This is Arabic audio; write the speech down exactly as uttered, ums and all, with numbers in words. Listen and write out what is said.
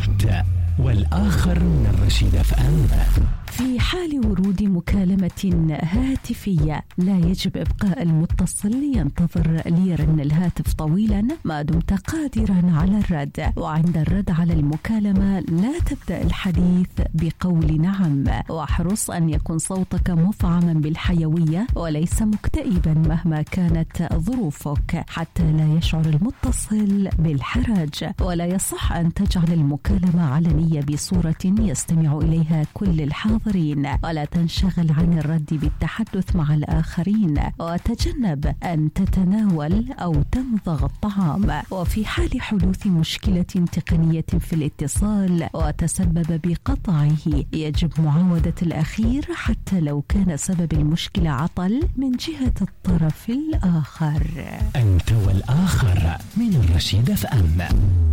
أنت والآخر من رشيد اف ام. في حال ورود مكالمة هاتفية لا يجب إبقاء المتصل ينتظر ليرن الهاتف طويلا ما دمت قادرا على الرد، وعند الرد على المكالمة لا تبدأ الحديث بقول نعم، واحرص أن يكون صوتك مفعما بالحيوية وليس مكتئبا مهما كانت ظروفك حتى لا يشعر المتصل بالحرج. ولا يصح أن تجعل المكالمة علنية بصورة يستمع إليها كل الحاضرين، ولا تنشغل عن الرد بالتحدث مع الآخرين، وتجنب أن تتناول أو تمضغ الطعام. وفي حال حدوث مشكلة تقنية في الاتصال وتسبب بقطعه يجب معاودة الأخير حتى لو كان سبب المشكلة عطل من جهة الطرف الآخر. أنت والآخر من رشيد اف ام.